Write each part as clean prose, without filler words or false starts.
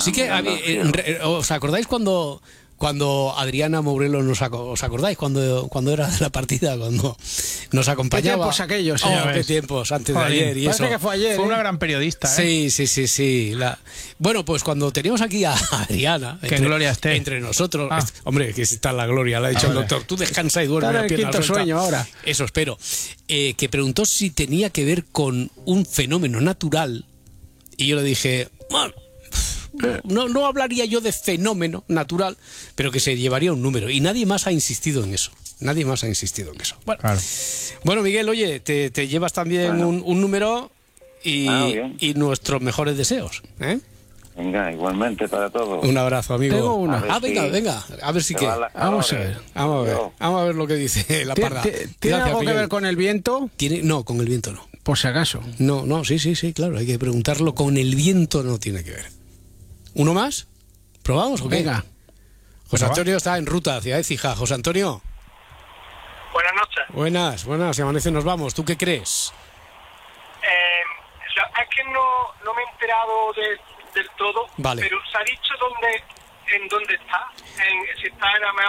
Sí que, ¿os acordáis cuando Adriana Mourelo os acordáis cuando era de la partida, cuando nos acompañaba? ¿Qué tiempos aquellos? Qué tiempos, antes de ayer y parece eso. que fue ayer. Fue una gran periodista, ¿eh? Sí. Bueno, pues cuando teníamos aquí a Adriana, que en gloria esté entre nosotros, hombre, que está en la gloria, le ha dicho el doctor, tú descansa y duerme la pierna quinto sueño ahora. Eso espero. Que preguntó si tenía que ver con un fenómeno natural y yo le dije, bueno, no hablaría yo de fenómeno natural, pero que se llevaría un número. Y nadie más ha insistido en eso. Bueno, claro. Bueno, Miguel, oye, te llevas también un número y nuestros mejores deseos. Venga, igualmente para todos. Un abrazo, amigo. Tengo una. Venga, a ver si que. Vamos a ver lo que dice la parda. ¿Tiene algo que ver con el viento? No, con el viento no. Por si acaso. No, sí, claro, hay que preguntarlo. Con el viento no tiene que ver. ¿Uno más? ¿Probamos o qué? Venga. José Antonio está en ruta hacia Écija. José Antonio. Buenas noches. Buenas, si amanece nos vamos. ¿Tú qué crees? Es que no me he enterado del todo, vale. Pero se ha dicho en dónde está, si está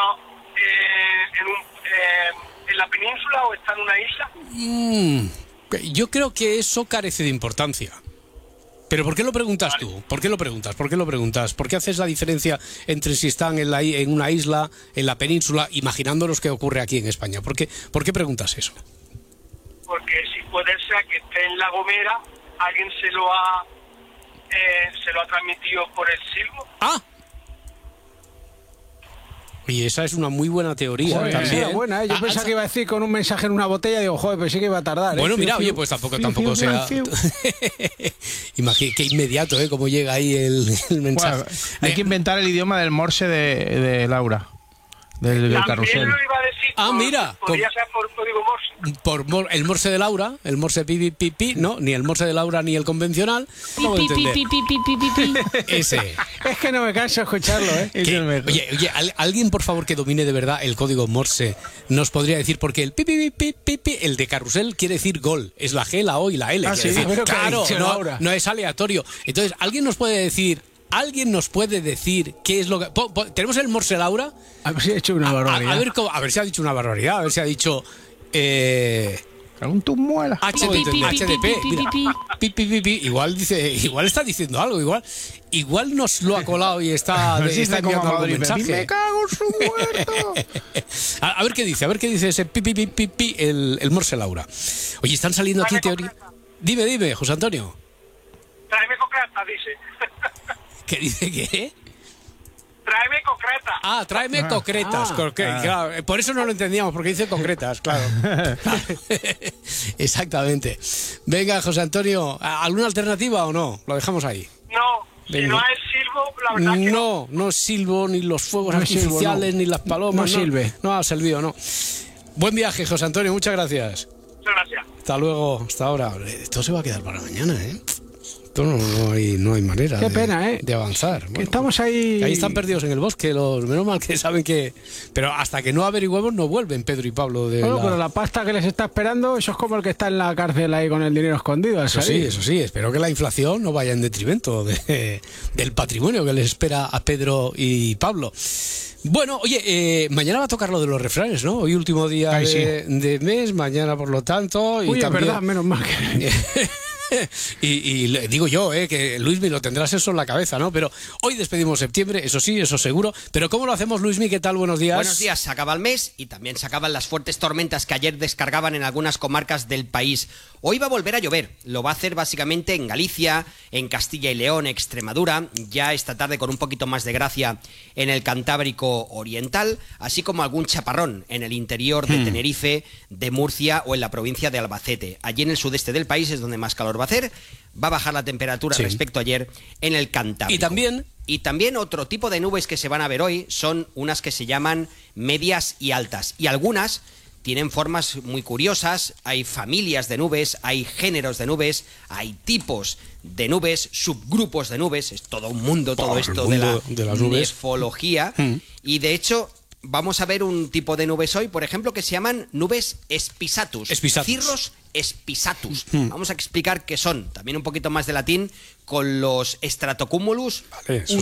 en la península o está en una isla. Yo creo que eso carece de importancia. ¿Pero por qué lo preguntas tú? ¿Por qué lo preguntas? ¿Por qué haces la diferencia entre si están en una isla, en la península, imaginándonos qué ocurre aquí en España? ¿Por qué preguntas eso? Porque si puede ser que esté en La Gomera, alguien se lo ha transmitido por el silbo. Y esa es una muy buena teoría. Joder, también. Buena, Yo pensaba que iba a decir con un mensaje en una botella, digo, joder, pero sí que iba a tardar. Bueno, mira, oye, pues tampoco sea. Imagínate qué inmediato, cómo llega ahí el mensaje. Bueno, hay que inventar el idioma del Morse de Laura. Del carrusel. Lo iba a decir mira. Podría ser por código Morse. El Morse de Laura, el Morse pi, no, ni el Morse de Laura ni el convencional. Ese. Es que no me canso de escucharlo, Oye, alguien por favor que domine de verdad el código Morse nos podría decir, porque el el de carrusel quiere decir gol, es la G, la O y la L. Sí, claro, no es aleatorio. Entonces, ¿alguien nos puede decir qué es lo que... ¿Tenemos el Morse Laura? A ver si ha hecho una barbaridad. A ver si ha dicho una barbaridad. A ver si ha dicho... Un tumuela. HDP. Igual está diciendo algo. Igual nos lo ha colado y está enviando algún mensaje. Me cago en su muerto. A ver qué dice ese el Morse Laura. Oye, están saliendo aquí teorías. Dime, José Antonio. Tráeme concretas, dice. ¿Qué dice qué? Tráeme concretas. Tráeme concretas. Claro, por eso no lo entendíamos, porque dice concretas, claro. Exactamente. Venga, José Antonio, ¿alguna alternativa o no? Lo dejamos ahí. No, si no es silbo, la verdad que no. No es silbo, ni los fuegos artificiales, ni las palomas. No sirve. No ha servido, no. Buen viaje, José Antonio, muchas gracias. Muchas gracias. Hasta luego, hasta ahora. Esto se va a quedar para mañana, No hay manera. Qué pena, de avanzar. Bueno, estamos ahí. Ahí están perdidos en el bosque, menos mal que saben que. Pero hasta que no averigüemos, no vuelven Pedro y Pablo pero la pasta que les está esperando, eso es como el que está en la cárcel ahí con el dinero escondido. Eso sí. Espero que la inflación no vaya en detrimento del patrimonio que les espera a Pedro y Pablo. Bueno, oye, mañana va a tocar lo de los refranes, ¿no? Hoy último día de mes, mañana por lo tanto. Uy, es verdad, menos mal que. y le digo yo, que Luismi lo tendrás eso en la cabeza, ¿no? Pero hoy despedimos septiembre, eso sí, eso seguro. Pero ¿cómo lo hacemos, Luismi? ¿Qué tal? Buenos días. Buenos días, se acaba el mes y también se acaban las fuertes tormentas que ayer descargaban en algunas comarcas del país. Hoy va a volver a llover, lo va a hacer básicamente en Galicia, en Castilla y León, Extremadura, ya esta tarde con un poquito más de gracia en el Cantábrico Oriental, así como algún chaparrón en el interior de Tenerife, de Murcia o en la provincia de Albacete. Allí en el sudeste del país es donde más calor va a hacer, va a bajar la temperatura respecto a ayer en el Cantábrico. Y también otro tipo de nubes que se van a ver hoy son unas que se llaman medias y altas, y algunas tienen formas muy curiosas, hay familias de nubes, hay géneros de nubes, hay tipos de nubes, subgrupos de nubes, es todo un mundo todo esto de la nefología, y de hecho vamos a ver un tipo de nubes hoy, por ejemplo, que se llaman nubes spisatus. Cirrus spisatus. Vamos a explicar qué son, también un poquito más de latín, con los stratocumulus